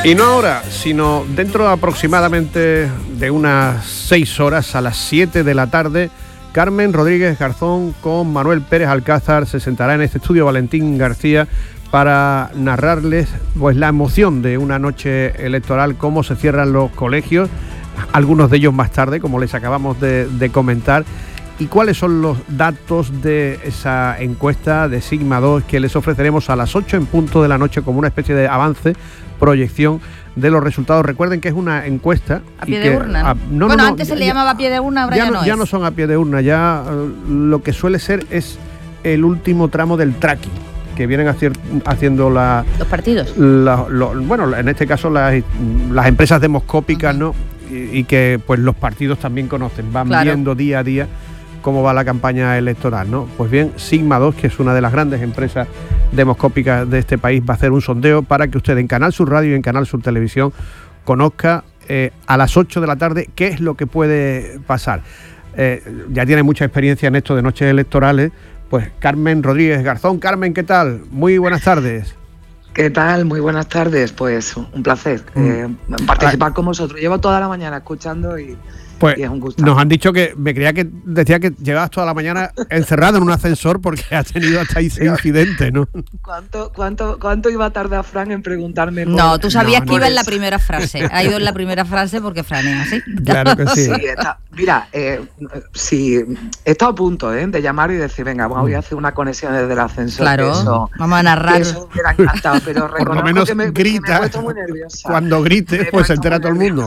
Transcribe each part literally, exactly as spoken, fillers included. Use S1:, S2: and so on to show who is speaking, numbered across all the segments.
S1: Y no ahora, sino dentro aproximadamente de unas seis horas, a las siete de la tarde, Carmen Rodríguez Garzón con Manuel Pérez Alcázar se sentará en este estudio Valentín García para narrarles pues la emoción de una noche electoral, cómo se cierran los colegios, algunos de ellos más tarde, como les acabamos de, de comentar, y cuáles son los datos de esa encuesta de Sigma dos que les ofreceremos a las ocho en punto de la noche como una especie de avance, proyección de los resultados. Recuerden que es una encuesta
S2: a pie
S1: y
S2: de
S1: que,
S2: urna.
S1: A, no,
S2: bueno,
S1: no, no,
S2: antes se
S1: ya,
S2: le llamaba a pie de urna, ahora
S1: ya,
S2: ya
S1: no,
S2: no
S1: ya
S2: es.
S1: no son a pie de urna, ya uh, lo que suele ser es el último tramo del tracking que vienen hacer, haciendo la,
S2: los partidos.
S1: La, lo, bueno, en este caso las, las empresas demoscópicas, uh-huh. ¿no? Y, y que pues los partidos también conocen, van claro. viendo día a día cómo va la campaña electoral, ¿no? Pues bien, Sigma dos, que es una de las grandes empresas demoscópicas de este país, va a hacer un sondeo para que usted en Canal Sur Radio y en Canal Sur Televisión conozca eh, a las ocho de la tarde qué es lo que puede pasar. Eh, ya tiene mucha experiencia en esto de noches electorales, pues Carmen Rodríguez Garzón. Carmen, ¿qué tal? Muy buenas tardes.
S3: ¿Qué tal? Muy buenas tardes. Pues un placer mm. eh, participar ah. con vosotros. Llevo toda la mañana escuchando y...
S1: Pues nos han dicho que, me creía que decía que llevabas toda la mañana encerrado en un ascensor porque has tenido hasta ese incidente, ¿no?
S3: ¿Cuánto, cuánto, cuánto iba a tardar Fran en preguntarme? Por...
S2: No, tú sabías no, que
S3: no
S2: iba
S3: es...
S2: en la primera frase. Ha ido en la primera frase porque Fran es así.
S1: Claro que sí.
S3: sí está, mira, eh, sí, he estado a punto ¿eh? de llamar y decir, venga, voy a hacer una conexión desde el ascensor.
S2: Claro, eso, vamos a narrar.
S3: Eso me hubiera encantado, pero reconozco
S1: por lo menos
S3: que me,
S1: grita,
S3: que me he puesto muy nerviosa.
S1: Cuando grites, pues se entera todo el mundo.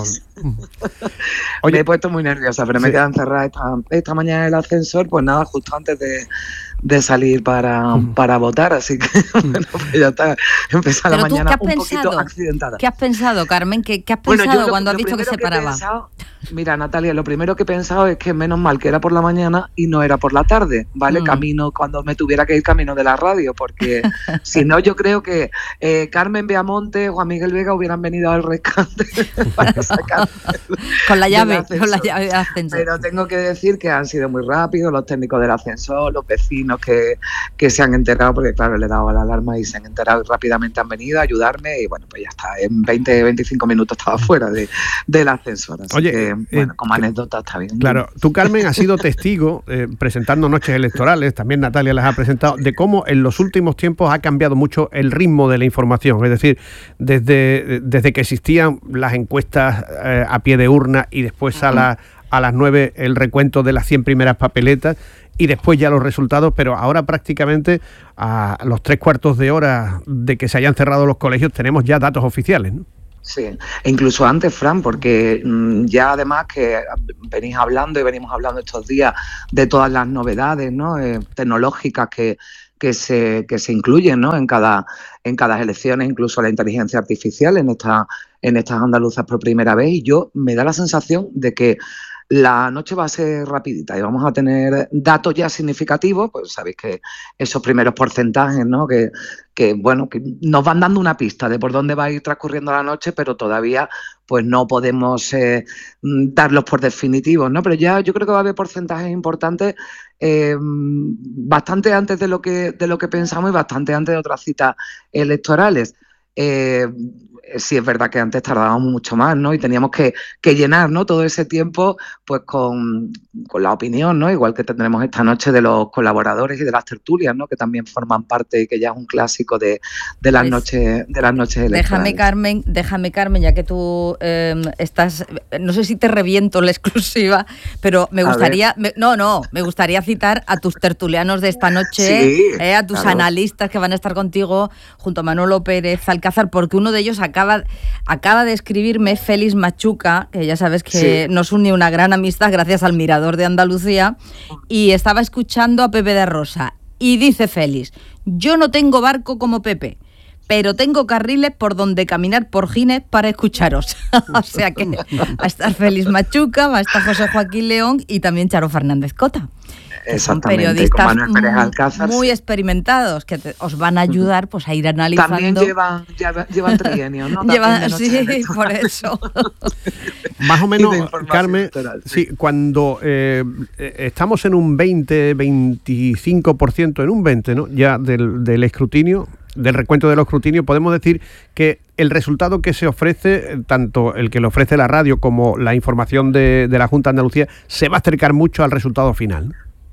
S3: Oye, me he puesto muy nerviosa, pero me sí. quedé encerrada esta, esta mañana en el ascensor, pues nada, justo antes de, de salir para, mm. para votar, así que bueno, pues ya está, empezó la mañana un
S2: pensado?
S3: poquito accidentada.
S2: ¿Qué has pensado, Carmen? ¿Qué, qué has pensado bueno, lo, cuando has visto que se paraba?
S3: Pensado, mira, Natalia, lo primero que he pensado es que menos mal que era por la mañana y no era por la tarde, ¿vale? Mm. Camino, cuando me tuviera que ir camino de la radio, porque si no, yo creo que eh, Carmen Beamonte, Juan Miguel Vega hubieran venido al rescate para sacar
S2: con la llave, con la llave de ascensor.
S3: Pero tengo que decir que han sido muy rápidos los técnicos del ascensor, los vecinos que, que se han enterado, porque claro, le he dado la alarma y se han enterado y rápidamente han venido a ayudarme y bueno, pues ya está, en veinte, veinticinco minutos estaba fuera de, del ascensor. Así
S1: Oye,
S3: que,
S1: eh,
S3: bueno, como anécdota está bien.
S1: Claro, tú, Carmen, has sido testigo, eh, presentando noches electorales, también Natalia las ha presentado, de cómo en los últimos tiempos ha cambiado mucho el ritmo de la información, es decir, desde, desde que existían las encuestas eh, a pie de urna y después a, la, a las nueve el recuento de las cien primeras papeletas y después ya los resultados, pero ahora prácticamente a los tres cuartos de hora de que se hayan cerrado los colegios tenemos ya datos oficiales, ¿no?
S3: Sí, e incluso antes, Fran, porque mmm, ya además que venís hablando y venimos hablando estos días de todas las novedades, ¿no? eh, tecnológicas que, que, se, que se incluyen, ¿no? en cada en cada elecciones, incluso la inteligencia artificial en, esta, en estas andaluzas por primera vez, y yo me da la sensación de que la noche va a ser rapidita y vamos a tener datos ya significativos, pues sabéis que esos primeros porcentajes, ¿no? que, que bueno, que nos van dando una pista de por dónde va a ir transcurriendo la noche, pero todavía pues no podemos eh, darlos por definitivos, ¿no? Pero ya yo creo que va a haber porcentajes importantes eh, bastante antes de lo que de lo que pensamos y bastante antes de otras citas electorales. Eh, sí es verdad que antes tardábamos mucho más, ¿no? Y teníamos que, que llenar, ¿no? todo ese tiempo pues con, con la opinión, ¿no? Igual que tendremos esta noche de los colaboradores y de las tertulias, ¿no? Que también forman parte y que ya es un clásico de, de las pues, noches de las noches electorales.
S2: Déjame, Carmen, déjame, Carmen, ya que tú eh, estás, no sé si te reviento la exclusiva, pero me gustaría, me, no, no, me gustaría citar a tus tertulianos de esta noche,
S3: sí,
S2: eh, a tus claro. analistas que van a estar contigo junto a Manolo Pérez Alcázar, porque uno de ellos acaba, acaba de escribirme, Félix Machuca, que ya sabes que sí. nos une una gran amistad gracias al Mirador de Andalucía, y estaba escuchando a Pepe de Rosa. Y dice Félix, yo no tengo barco como Pepe, pero tengo carriles por donde caminar por Gines para escucharos. O sea que va a estar Félix Machuca, va a estar José Joaquín León y también Charo Fernández Cota. Son periodistas
S3: Alcázar,
S2: muy
S3: sí.
S2: experimentados que te, os van a ayudar pues a ir analizando.
S3: También llevan, llevan, llevan trienio, ¿no?
S2: Llevan, sí, por eso.
S1: Más o menos, Carmen, electoral, sí. sí, cuando eh, estamos en un veinte, veinticinco por ciento, en un veinte, ¿no? Ya del, del escrutinio, del recuento del escrutinio, podemos decir que el resultado que se ofrece, tanto el que le ofrece la radio como la información de, de la Junta de Andalucía, se va a acercar mucho al resultado final.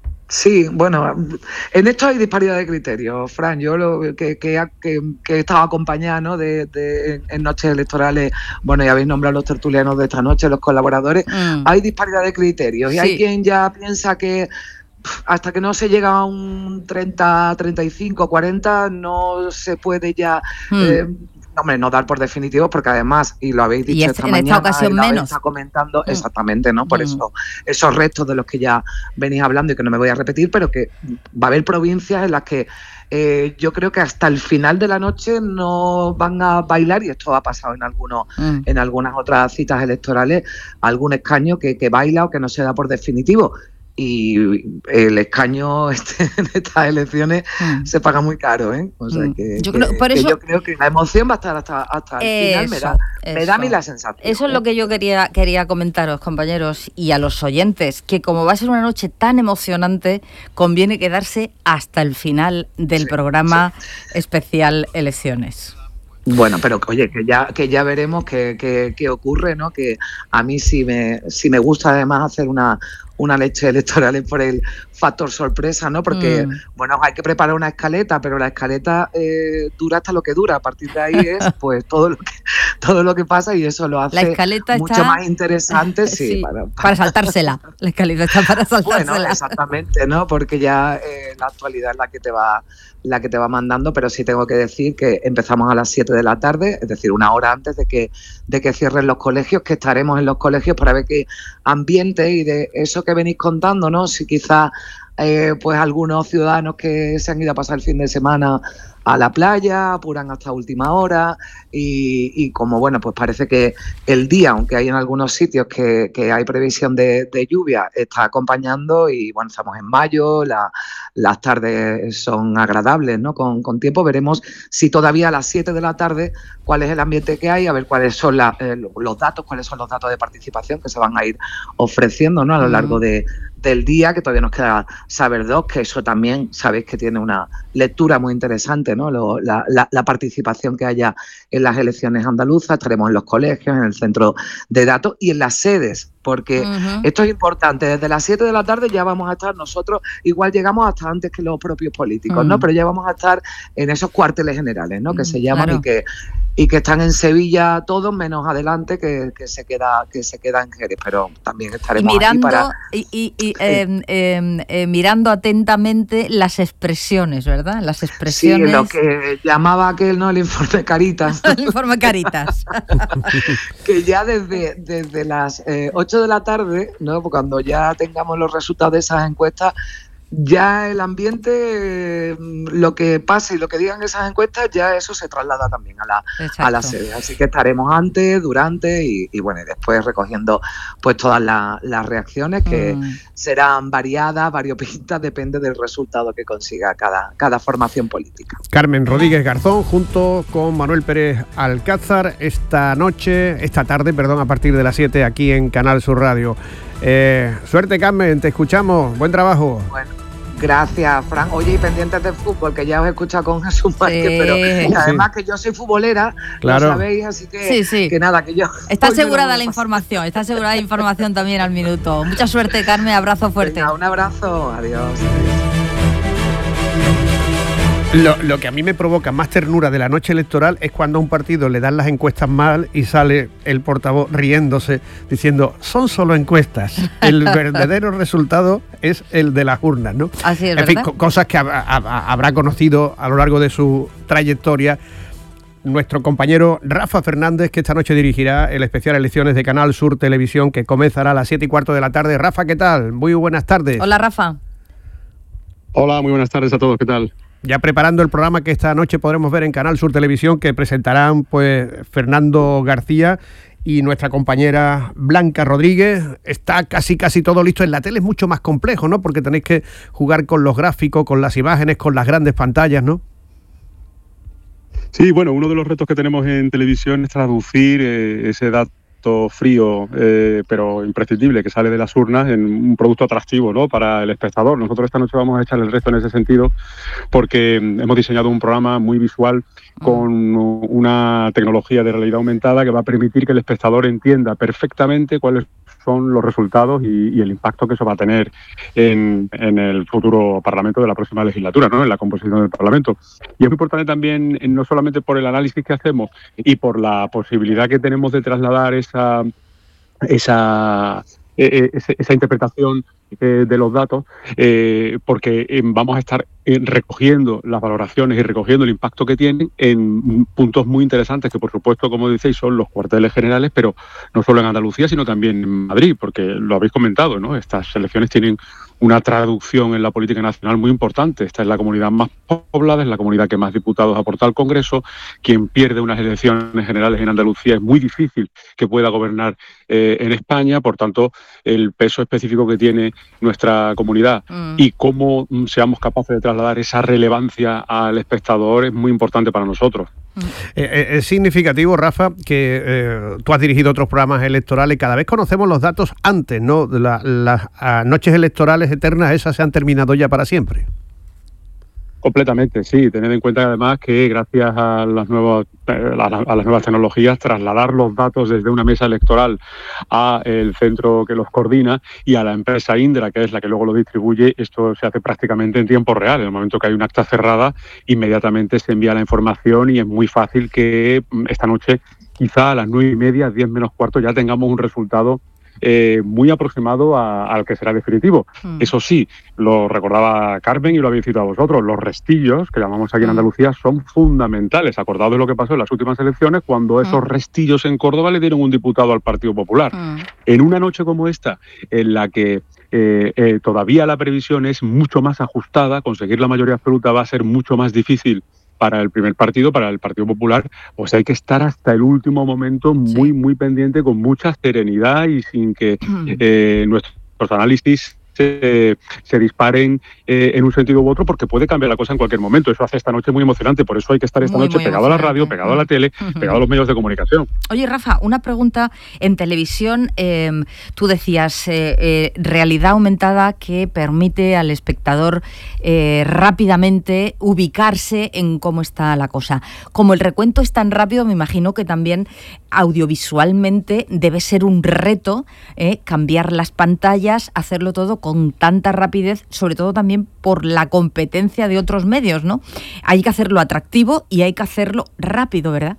S3: Sí, bueno, en esto hay disparidad de criterios, Fran. Yo lo que, que, que, que he estado acompañada, ¿no? de, de, en noches electorales, bueno, ya habéis nombrado los tertulianos de esta noche, los colaboradores, mm. hay disparidad de criterios y sí. hay quien ya piensa que hasta que no se llega a un treinta, treinta y cinco, cuarenta no se puede ya... Mm. Eh, No, hombre, no dar por definitivo, porque además, y lo habéis dicho
S2: y
S3: esta
S2: en
S3: mañana,
S2: esta ocasión menos.
S3: Está comentando, mm. exactamente, ¿no? Por
S2: mm.
S3: eso, esos restos de los que ya venís hablando y que no me voy a repetir, pero que va a haber provincias en las que eh, yo creo que hasta el final de la noche no van a bailar, y esto ha pasado en algunos, mm. en algunas otras citas electorales, algún escaño que, que baila o que no se da por definitivo. Y el escaño este, en estas elecciones mm. se paga muy caro, ¿eh? O sea, que,
S2: yo,
S3: que,
S2: creo, por
S3: que
S2: eso,
S3: yo creo que la emoción va a estar hasta, hasta el
S2: eso,
S3: final, me da, me da a mí la sensación.
S2: Eso
S3: ¿eh?
S2: es lo que yo quería, quería comentaros, compañeros, y a los oyentes, que como va a ser una noche tan emocionante, conviene quedarse hasta el final del sí, programa sí. especial Elecciones.
S3: Bueno, pero oye, que ya que ya veremos qué, qué, qué ocurre, ¿no? Que a mí sí me, sí me gusta además hacer una, una leche electoral es por el factor sorpresa, ¿no? Porque, mm. bueno, hay que preparar una escaleta, pero la escaleta eh, dura hasta lo que dura. A partir de ahí es, pues, todo lo que todo lo que pasa, y eso lo hace
S2: la escaleta
S3: mucho
S2: está...
S3: más interesante. Sí,
S2: sí
S3: para, para...
S2: para saltársela. La escaleta está para saltársela.
S3: Bueno, exactamente, ¿no? Porque ya eh, la actualidad es la que te va la que te va mandando, pero sí tengo que decir que empezamos a las siete de la tarde, es decir, una hora antes de que de que cierren los colegios, que estaremos en los colegios para ver qué ambiente y de eso que venís contando, ¿no? Si quizás eh, pues algunos ciudadanos que se han ido a pasar el fin de semana a la playa, apuran hasta última hora y, y como bueno, pues parece que el día, aunque hay en algunos sitios que, que hay previsión de, de lluvia, está acompañando y bueno, estamos en mayo, la, las tardes son agradables, ¿no? Con, con tiempo veremos si todavía a las siete de la tarde cuál es el ambiente que hay, a ver cuáles son la, eh, los datos, cuáles son los datos de participación que se van a ir ofreciendo, ¿no? A lo largo de, del día, que todavía nos queda saber dos, que eso también sabéis que tiene una lectura muy interesante, ¿no? Lo, la, la, la participación que haya en las elecciones andaluzas. Estaremos en los colegios, en el centro de datos y en las sedes, porque uh-huh. esto es importante. Desde las siete de la tarde ya vamos a estar nosotros, igual llegamos hasta antes que los propios políticos, uh-huh. ¿no? Pero ya vamos a estar en esos cuarteles generales, ¿no? Que uh-huh. se llaman
S2: claro.
S3: y que y que están en Sevilla todos, menos adelante que, que se queda que se queda en Jerez, pero también estaremos
S2: y mirando,
S3: aquí para...
S2: Y, y, y, sí. eh, eh, eh, mirando atentamente las expresiones, ¿verdad? Las expresiones...
S3: Sí, lo que llamaba aquel, ¿no? El informe Caritas.
S2: El informe Caritas.
S3: Que ya desde, desde las eh, ocho de la tarde, ¿no? Cuando ya tengamos los resultados de esas encuestas, ya el ambiente, lo que pase y lo que digan esas encuestas, ya eso se traslada también a la, a la sede. Así que estaremos antes, durante y, y bueno, y después recogiendo pues todas la, las reacciones que mm. serán variadas, variopintas, depende del resultado que consiga cada, cada formación política.
S1: Carmen Rodríguez Garzón junto con Manuel Pérez Alcázar esta noche, esta tarde, perdón, a partir de las siete aquí en Canal Sur Radio. Eh, suerte, Carmen, te escuchamos, buen trabajo.
S3: Bueno. Gracias, Fran. Oye, y pendientes del fútbol, que ya os he escuchado con Jesús Márquez, sí. pero además sí. que yo soy futbolera, claro. lo sabéis, así que,
S2: sí, sí.
S3: que nada, que yo...
S2: Está asegurada la información, está asegurada la información también al minuto. Mucha suerte, Carmen, abrazo fuerte.
S3: Venga, un abrazo, adiós.
S1: Lo, lo que a mí me provoca más ternura de la noche electoral es cuando a un partido le dan las encuestas mal y sale el portavoz riéndose, diciendo, son solo encuestas, el verdadero resultado es el de las urnas, ¿no?
S2: Así es,
S1: en fin, co- cosas que hab- hab- habrá conocido a lo largo de su trayectoria nuestro compañero Rafa Fernández, que esta noche dirigirá el especial Elecciones de Canal Sur Televisión, que comenzará a las siete y cuarto de la tarde. Rafa, ¿qué tal? Muy buenas tardes.
S2: Hola, Rafa.
S4: Hola, muy buenas tardes a todos, ¿qué tal?
S1: Ya preparando el programa que esta noche podremos ver en Canal Sur Televisión, que presentarán pues Fernando García y nuestra compañera Blanca Rodríguez. Está casi casi todo listo. En la tele es mucho más complejo, ¿no? Porque tenéis que jugar con los gráficos, con las imágenes, con las grandes pantallas, ¿no?
S4: Sí, bueno, uno de los retos que tenemos en televisión es traducir eh, ese dato producto frío, eh, pero imprescindible, que sale de las urnas, en un producto atractivo, ¿no?, para el espectador. Nosotros esta noche vamos a echar el resto en ese sentido, porque hemos diseñado un programa muy visual con una tecnología de realidad aumentada que va a permitir que el espectador entienda perfectamente cuáles son los resultados y, y el impacto que eso va a tener en, en el futuro Parlamento de la próxima legislatura, ¿no?, en la composición del Parlamento. Y es muy importante también, no solamente por el análisis que hacemos y por la posibilidad que tenemos de trasladar esa, esa, eh, esa, esa interpretación eh, de los datos, eh, porque eh, vamos a estar eh, recogiendo las valoraciones y recogiendo el impacto que tienen en puntos muy interesantes que, por supuesto, como decéis, son los cuarteles generales, pero no solo en Andalucía, sino también en Madrid, porque lo habéis comentado, ¿no? Estas elecciones tienen una traducción en la política nacional muy importante. Esta es la comunidad más poblada, es la comunidad que más diputados aporta al Congreso. Quien pierde unas elecciones generales en Andalucía es muy difícil que pueda gobernar eh, en España. Por tanto, el peso específico que tiene nuestra comunidad mm. y cómo mm, seamos capaces de trasladar esa relevancia al espectador es muy importante para nosotros.
S1: Eh, es significativo, Rafa, que eh, tú has dirigido otros programas electorales y cada vez conocemos los datos antes, ¿no? La, las noches electorales eternas, esas se han terminado ya para siempre.
S4: Completamente, sí. Tened en cuenta además que gracias a las nuevas a las nuevas tecnologías, trasladar los datos desde una mesa electoral a el centro que los coordina y a la empresa Indra, que es la que luego lo distribuye, esto se hace prácticamente en tiempo real. En el momento que hay un acta cerrada, inmediatamente se envía la información y es muy fácil que esta noche, quizá a las nueve y media, diez menos cuarto, ya tengamos un resultado Eh, muy aproximado a, al que será definitivo. Mm. Eso sí, lo recordaba Carmen y lo habéis citado vosotros, los restillos, que llamamos aquí en Andalucía, son fundamentales. Acordados de lo que pasó en las últimas elecciones, cuando mm. esos restillos en Córdoba le dieron un diputado al Partido Popular. Mm. En una noche como esta, en la que eh, eh, todavía la previsión es mucho más ajustada, conseguir la mayoría absoluta va a ser mucho más difícil para el primer partido, para el Partido Popular, pues hay que estar hasta el último momento muy, sí. muy pendiente, con mucha serenidad y sin que eh, nuestros análisis se, se disparen eh, en un sentido u otro, porque puede cambiar la cosa en cualquier momento. Eso hace esta noche muy emocionante, por eso hay que estar esta muy, noche muy pegado a la radio, pegado a la tele, uh-huh. pegado a los medios de comunicación.
S2: Oye, Rafa, una pregunta. En televisión, eh, tú decías eh, eh, realidad aumentada que permite al espectador eh, rápidamente ubicarse en cómo está la cosa. Como el recuento es tan rápido, me imagino que también audiovisualmente debe ser un reto eh, cambiar las pantallas, hacerlo todo con tanta rapidez, sobre todo también por la competencia de otros medios, ¿no? Hay que hacerlo atractivo y hay que hacerlo rápido, ¿verdad?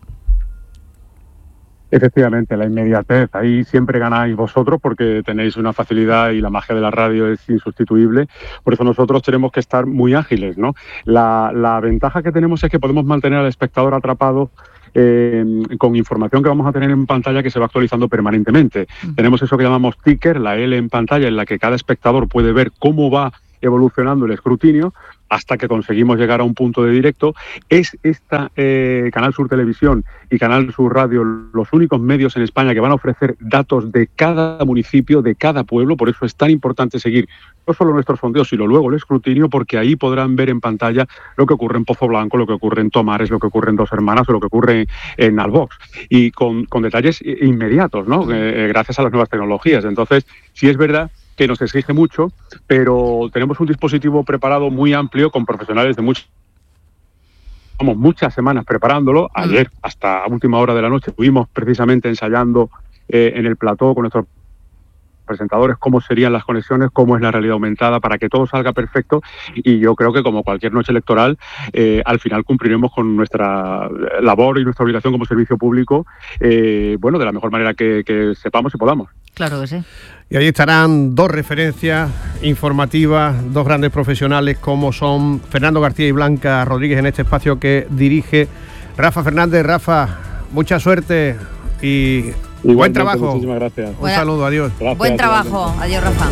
S4: Efectivamente, la inmediatez. Ahí siempre ganáis vosotros porque tenéis una facilidad y la magia de la radio es insustituible. Por eso nosotros tenemos que estar muy ágiles, ¿no? La, la ventaja que tenemos es que podemos mantener al espectador atrapado Eh, con información que vamos a tener en pantalla que se va actualizando permanentemente. Uh-huh. Tenemos eso que llamamos ticker, la L en pantalla, en la que cada espectador puede ver cómo va evolucionando el escrutinio hasta que conseguimos llegar a un punto de directo. Es esta eh, Canal Sur Televisión y Canal Sur Radio los únicos medios en España que van a ofrecer datos de cada municipio, de cada pueblo. Por eso es tan importante seguir no solo nuestros sondeos, sino luego el escrutinio, porque ahí podrán ver en pantalla lo que ocurre en Pozo Blanco, lo que ocurre en Tomares, lo que ocurre en Dos Hermanas o lo que ocurre en Albox. Y con, con detalles inmediatos, ¿no? Eh, gracias a las nuevas tecnologías. Entonces, sí es verdad que nos exige mucho, pero tenemos un dispositivo preparado muy amplio con profesionales de muchos. Llevamos muchas semanas preparándolo. Ayer, hasta última hora de la noche, estuvimos precisamente ensayando eh, en el plató con nuestros presentadores cómo serían las conexiones, cómo es la realidad aumentada, para que todo salga perfecto. Y yo creo que, como cualquier noche electoral, eh, al final cumpliremos con nuestra labor y nuestra obligación como servicio público, eh, bueno, de la mejor manera que, que sepamos y podamos.
S2: Claro que sí.
S1: Y ahí estarán dos referencias informativas, dos grandes profesionales como son Fernando García y Blanca Rodríguez en este espacio que dirige Rafa Fernández. Rafa, mucha suerte y igualmente, buen trabajo.
S4: Muchísimas gracias.
S1: Un Buena, saludo, adiós.
S2: Gracias, buen trabajo, adiós, Rafa.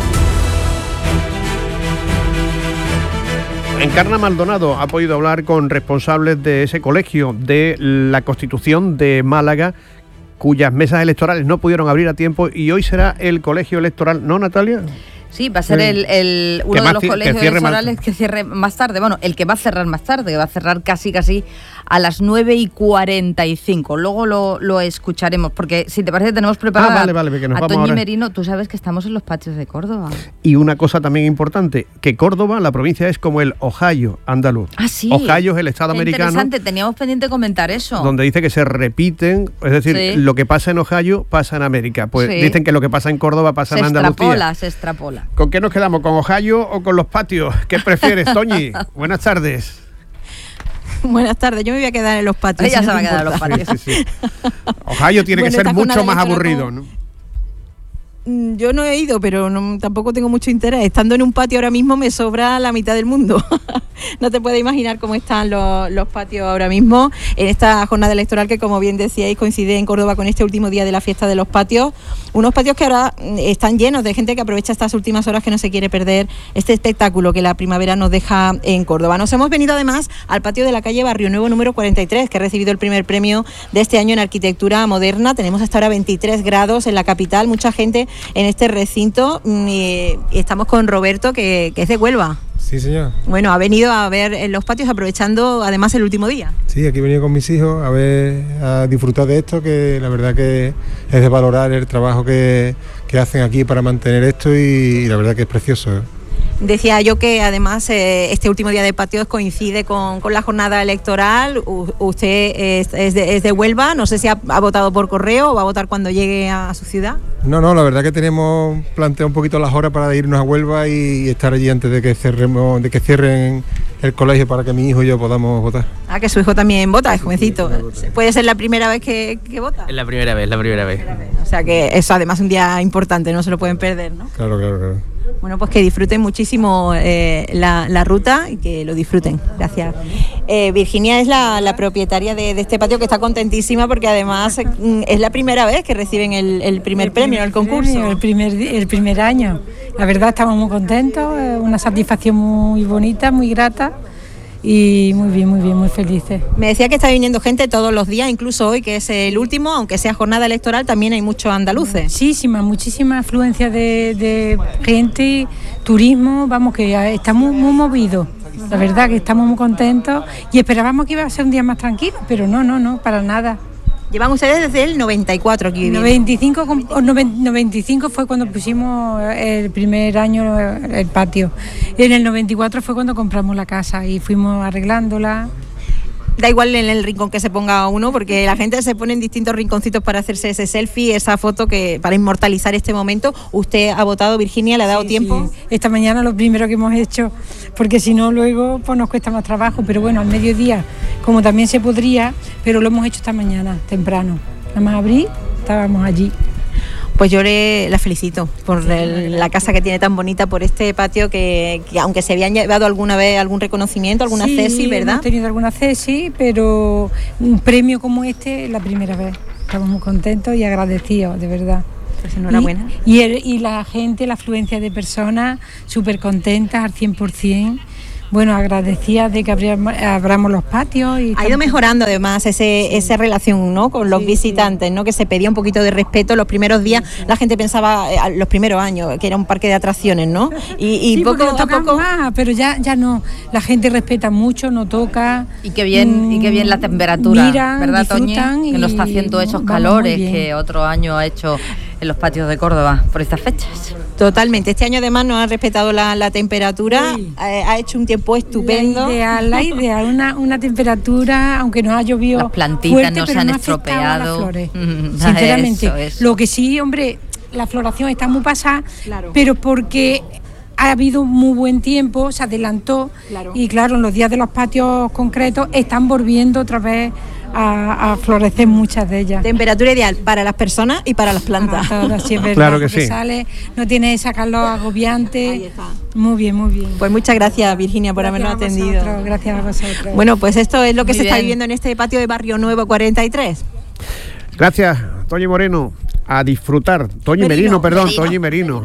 S1: Encarna Maldonado ha podido hablar con responsables de ese colegio de la Constitución de Málaga, cuyas mesas electorales no pudieron abrir a tiempo, y hoy será el colegio electoral, ¿no, Natalia?
S2: Sí, va a ser el, el uno de los colegios que electorales más... que cierre más tarde. Bueno, el que va a cerrar más tarde, que va a cerrar casi casi a las nueve y cuarenta y cinco. Luego lo, lo escucharemos, porque si te parece tenemos preparado
S1: ah, vale, vale, que nos
S2: a
S1: vamos
S2: Toñi
S1: ahora.
S2: Merino. Tú sabes que estamos en los patios de Córdoba.
S1: Y una cosa también importante, que Córdoba, la provincia, es como el Ohio andaluz.
S2: Ah, sí.
S1: Ohio es el estado americano.
S2: Interesante, teníamos pendiente comentar eso.
S1: Donde dice que se repiten, es decir,
S2: Sí.
S1: lo que pasa en Ohio pasa en América. Pues
S2: Sí.
S1: dicen que lo que pasa en Córdoba pasa
S2: se
S1: en Andalucía.
S2: extrapola, se extrapola.
S1: ¿Con qué nos quedamos? ¿Con Ohio o con los patios? ¿Qué prefieres, Toñi? Buenas tardes.
S5: Buenas tardes, yo me voy a quedar en los patios.
S2: Ella
S5: si
S2: se
S5: no
S2: va a
S5: te
S2: quedar en los
S5: importa.
S2: patios.
S1: Sí, sí, sí. Ohio tiene
S5: Bueno,
S1: que ser
S5: esta
S1: mucho
S5: jornada
S1: más
S5: electoral
S1: aburrido,
S5: con-
S1: ¿no?
S5: Mm, Yo no he ido, pero no, tampoco tengo mucho interés. Estando en un patio ahora mismo me sobra la mitad del mundo. No te puedes imaginar cómo están los, los patios ahora mismo en esta jornada electoral que, como bien decíais, coincide en Córdoba con este último día de la fiesta de los patios. Unos patios que ahora mm, están llenos de gente que aprovecha estas últimas horas, que no se quiere perder este espectáculo que la primavera nos deja en Córdoba. Nos hemos venido además al patio de la calle Barrio Nuevo número cuarenta y tres, que ha recibido el primer premio de este año en arquitectura moderna. Tenemos hasta ahora veintitrés grados en la capital, mucha gente en este recinto, y, y estamos con Roberto, que, que es de Huelva.
S6: Sí, señor.
S5: Bueno, ha venido a ver en los patios, aprovechando además el último día.
S6: Sí, aquí he venido con mis hijos a ver, a disfrutar de esto, que la verdad que es de valorar el trabajo que, que hacen aquí para mantener esto, y, y la verdad que es precioso.
S5: Decía yo que además eh, este último día de patios coincide con, con la jornada electoral. U, usted es, es, de, es de Huelva, no sé si ha, ha votado por correo o va a votar cuando llegue a, a su ciudad.
S6: No, no, la verdad que tenemos planteado un poquito las horas para irnos a Huelva y, y estar allí antes de que cerremos, de que cierren el colegio, para que mi hijo y yo podamos votar.
S5: Ah, que su hijo también vota, es jovencito. ¿Puede ser la primera vez que, que vota?
S7: Es la primera vez, la primera vez.
S5: O sea que eso además es un día importante, no se lo pueden perder, ¿no?
S6: Claro, claro, claro.
S5: Bueno, pues que disfruten muchísimo eh, la, la ruta y que lo disfruten. Gracias. Eh, Virginia es la, la propietaria de, de este patio, que está contentísima porque además mm, es la primera vez que reciben el, el primer
S8: el
S5: premio,
S8: primer
S5: el concurso.
S8: premio, el, primer, di- el primer año. La verdad estamos muy contentos, es una satisfacción muy bonita, muy grata y muy bien, muy bien, muy felices.
S5: Me decía que está viniendo gente todos los días, incluso hoy, que es el último, aunque sea jornada electoral, también hay muchos andaluces.
S8: Muchísima, muchísima afluencia de, de gente, turismo, vamos, que estamos muy movidos. La verdad que estamos muy contentos y esperábamos que iba a ser un día más tranquilo, pero no, no, no, para nada.
S5: Llevan ustedes desde el noventa y cuatro aquí viviendo.
S8: noventa y cinco, com- o noven- noventa y cinco fue cuando pusimos el primer año el patio. En el noventa y cuatro fue cuando compramos la casa y fuimos arreglándola.
S5: Da igual en el rincón que se ponga uno, porque la gente se pone en distintos rinconcitos para hacerse ese selfie, esa foto, que para inmortalizar este momento. ¿Usted ha votado, Virginia? ¿Le ha dado
S8: Sí,
S5: tiempo?
S8: sí. Esta mañana lo primero que hemos hecho, porque si no luego pues nos cuesta más trabajo, pero bueno, al mediodía, como también se podría, pero lo hemos hecho esta mañana, temprano. Nada más abrí, estábamos allí.
S5: Pues yo le, la felicito por el- la casa que tiene tan bonita, por este patio que, que aunque se habían llevado alguna vez algún reconocimiento, alguna
S8: Sí,
S5: cesi, ¿verdad?
S8: hemos tenido alguna cesi, pero un premio como este es la primera vez. Estamos muy contentos y agradecidos, de verdad.
S5: Pues enhorabuena.
S8: Y, y, el- y la gente, la afluencia de personas, súper contentas al cien por ciento. Bueno, agradecidas de que abriamos, abramos los patios. Y
S5: Ha ido
S8: estamos-
S5: mejorando además ese, esa relación, ¿no?, con los
S8: Sí,
S5: visitantes, ¿no?, que se pedía un poquito de respeto. Los primeros días la gente pensaba, eh, los primeros años, que era un parque de atracciones, ¿no? Y, y
S8: Sí, porque
S5: poco
S8: lo
S5: a
S8: tocan
S5: poco...
S8: más, pero ya, ya no. La gente respeta mucho, no toca.
S2: Y qué bien, y qué bien la temperatura,
S8: miran,
S2: ¿verdad, Toñi?
S8: disfrutan
S2: Que no está
S8: y
S2: haciendo esos
S8: vamos
S2: calores
S8: muy bien.
S2: que otro año ha hecho en los patios de Córdoba por estas fechas.
S5: Totalmente. Este año además no ha respetado la, la temperatura,
S8: Sí.
S5: eh, ha hecho un tiempo estupendo.
S8: La ideal, la ideal, una, una temperatura, aunque nos ha llovido
S2: Las plantitas
S8: fuerte,
S2: no se
S8: pero
S2: han
S8: ha afectado a las
S2: estropeado.
S8: flores.
S2: Mm,
S8: Sinceramente,
S2: eso, eso.
S8: lo que sí, hombre, la floración está muy pasada,
S5: Claro.
S8: pero porque ha habido muy buen tiempo, se adelantó,
S5: Claro.
S8: y claro, en los días de los patios concretos están volviendo otra vez a, a florecer muchas de ellas.
S5: Temperatura ideal para las personas y para las plantas.
S8: Para todas, sí, es verdad,
S1: Claro que
S8: porque
S1: sí.
S8: sale, no tiene esa calor agobiante.
S5: Ahí está.
S8: Muy bien, muy bien.
S5: Pues muchas gracias, Virginia, por
S8: Gracias
S5: habernos
S8: a
S5: atendido.
S8: vosotros, gracias a vosotros.
S5: Bueno, pues esto es lo que
S2: Muy
S5: se está
S2: bien.
S5: viviendo en este patio de Barrio Nuevo cuarenta y tres.
S1: Gracias, Toñi Moreno. a disfrutar. Toñi Merino, Merino perdón, Merino. Toñi Merino.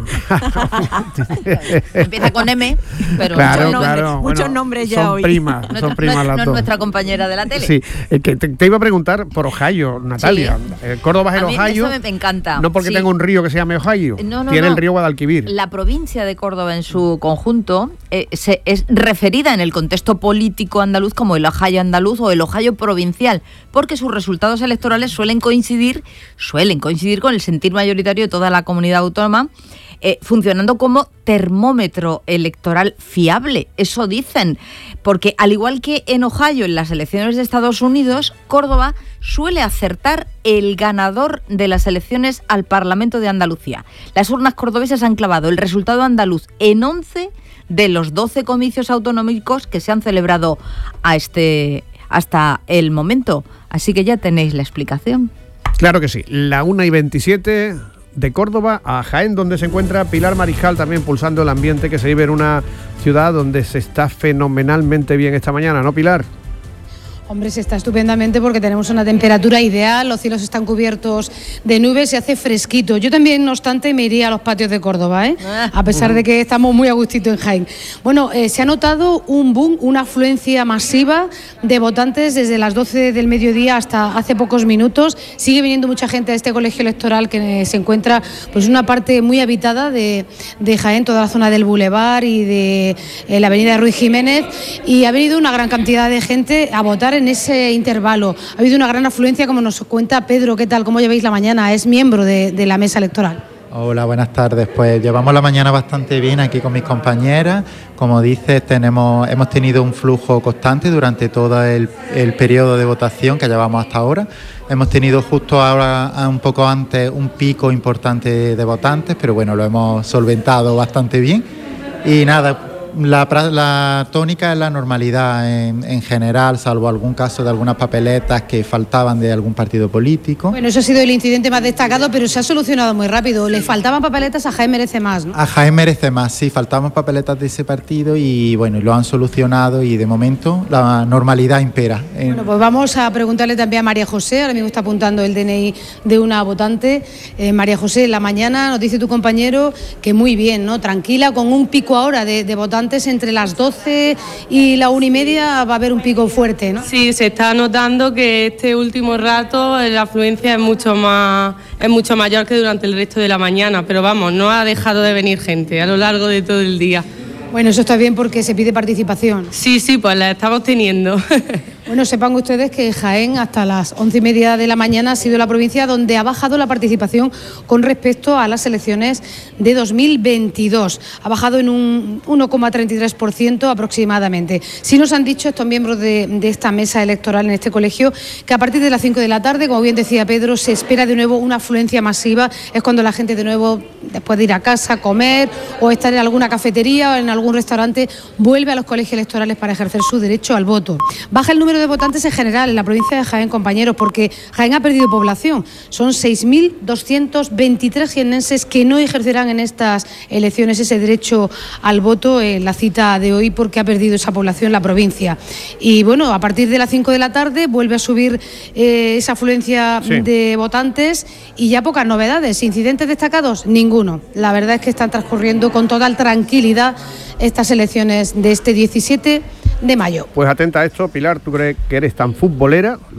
S2: Empieza con M, pero
S1: claro,
S2: muchos nombres,
S1: claro.
S5: muchos
S1: bueno,
S5: nombres ya
S1: son
S5: hoy.
S1: Primas,
S2: nuestra,
S1: son primas
S2: no,
S1: las
S2: no
S1: dos.
S2: es nuestra compañera de la tele.
S1: Sí, eh, que te, te iba a preguntar por Ohio, Natalia. Sí. Eh, Córdoba es el
S2: a
S1: Ohio.
S2: mí eso me encanta.
S1: No porque
S2: sí.
S1: tenga un río que se llame Ohio.
S2: No, no,
S1: Tiene
S2: no.
S1: el río Guadalquivir.
S2: La provincia de Córdoba en su conjunto eh, se, es referida en el contexto político andaluz como el Ohio andaluz o el Ohio provincial, porque sus resultados electorales suelen coincidir, suelen coincidir con el sentir mayoritario de toda la comunidad autónoma, eh, funcionando como termómetro electoral fiable. Eso dicen, porque al igual que en Ohio, en las elecciones de Estados Unidos, Córdoba suele acertar el ganador de las elecciones al Parlamento de Andalucía. Las urnas cordobesas han clavado el resultado andaluz en once de los doce comicios autonómicos que se han celebrado a este, hasta el momento. Así que ya tenéis la explicación.
S1: Claro que sí. La una y veintisiete de Córdoba a Jaén, donde se encuentra Pilar Mariscal, también pulsando el ambiente que se vive en una ciudad donde se está fenomenalmente bien esta mañana, ¿no, Pilar?
S7: Hombre, se está estupendamente porque tenemos una temperatura ideal, los cielos están cubiertos de nubes y hace fresquito. Yo también, no obstante, me iría a los patios de Córdoba, ¿eh? A pesar de que estamos muy a gustito en Jaén. Bueno, eh, se ha notado un boom, una afluencia masiva de votantes desde las doce del mediodía hasta hace pocos minutos. Sigue viniendo mucha gente a este colegio electoral que se encuentra pues una parte muy habitada de, de Jaén, toda la zona del Boulevard y de eh, la avenida Ruiz Jiménez, y ha venido una gran cantidad de gente a votar en ese intervalo. Ha habido una gran afluencia, como nos cuenta Pedro. ¿Qué tal? ¿Cómo lleváis la mañana? Es miembro de, de la mesa electoral.
S9: Hola, buenas tardes. Pues llevamos la mañana bastante bien aquí con mis compañeras. Como dices, tenemos, hemos tenido un flujo constante durante todo el, el periodo de votación que llevamos hasta ahora. Hemos tenido justo ahora, un poco antes, un pico importante de votantes, pero bueno, lo hemos solventado bastante bien. Y nada, La, la tónica es la normalidad en, en general, salvo algún caso de algunas papeletas que faltaban de algún partido político.
S7: Bueno, eso ha sido el incidente más destacado, pero se ha solucionado muy rápido. Le faltaban papeletas, a Jaén Merece Más, ¿no?
S9: A Jaén Merece Más, sí, faltaban papeletas de ese partido y bueno, lo han solucionado y de momento la normalidad impera.
S7: Bueno, pues vamos a preguntarle también a María José, ahora mismo está apuntando el D N I de una votante. Eh, María José, en la mañana nos dice tu compañero que muy bien, ¿no? Tranquila, con un pico ahora de, de votantes entre las doce y la una y media va a haber un pico fuerte, ¿no?
S10: Sí, se está notando que este último rato la afluencia es mucho más es mucho mayor que durante el resto de la mañana, pero vamos, no ha dejado de venir gente a lo largo de todo el día.
S7: Bueno, eso está bien porque se pide participación.
S10: Sí, sí, pues la estamos teniendo.
S7: Bueno, sepan ustedes que Jaén hasta las once y media de la mañana ha sido la provincia donde ha bajado la participación con respecto a las elecciones de dos mil veintidós. Ha bajado en un uno coma treinta y tres por ciento aproximadamente. Sí nos han dicho estos miembros de, de esta mesa electoral en este colegio que a partir de las cinco de la tarde, como bien decía Pedro, se espera de nuevo una afluencia masiva. Es cuando la gente de nuevo, después de ir a casa, comer o estar en alguna cafetería o en algún restaurante, vuelve a los colegios electorales para ejercer su derecho al voto. Baja el número de votantes en general en la provincia de Jaén, compañeros, porque Jaén ha perdido población. Son seis mil doscientos veintitrés jiennenses que no ejercerán en estas elecciones ese derecho al voto en la cita de hoy, porque ha perdido esa población la provincia. Y bueno, a partir de las cinco de la tarde vuelve a subir eh, esa afluencia sí. de votantes y ya pocas novedades. ¿Incidentes destacados? Ninguno. La verdad es que están transcurriendo con total tranquilidad estas elecciones de este diecisiete de mayo.
S1: Pues atenta a esto, Pilar, tú crees que eres tan futbolera.